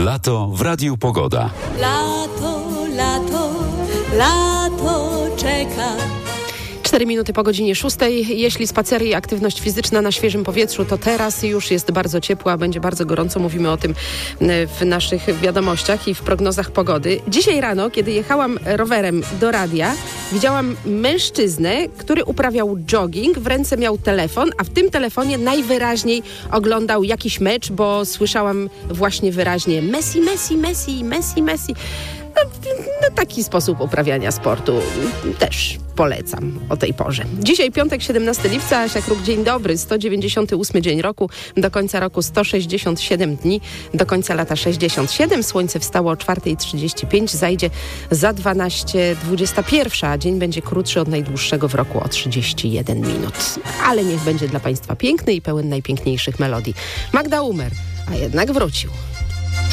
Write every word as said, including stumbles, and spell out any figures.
Lato w Radiu Pogoda. Lato, lato, lato czeka. cztery minuty po godzinie szóstej. Jeśli spacery i aktywność fizyczna na świeżym powietrzu, to teraz już jest bardzo ciepło, a będzie bardzo gorąco. Mówimy o tym w naszych wiadomościach i w prognozach pogody. Dzisiaj rano, kiedy jechałam rowerem do radia, widziałam mężczyznę, który uprawiał jogging. W ręce miał telefon, a w tym telefonie najwyraźniej oglądał jakiś mecz, bo słyszałam właśnie wyraźnie Messi, Messi, Messi, Messi, Messi. No, no, taki sposób uprawiania sportu też polecam o tej porze. Dzisiaj piątek, siedemnastego lipca, Asia Kruk, dzień dobry, sto dziewięćdziesiąty ósmy dzień roku, do końca roku sto sześćdziesiąt siedem dni, do końca lata sześćdziesiąt siedem. Słońce wstało o czwarta trzydzieści pięć, zajdzie za dwanaście dwadzieścia jeden, a dzień będzie krótszy od najdłuższego w roku o trzydzieści jeden minut. Ale niech będzie dla Państwa piękny i pełen najpiękniejszych melodii. Magda Umer, a jednak wrócił.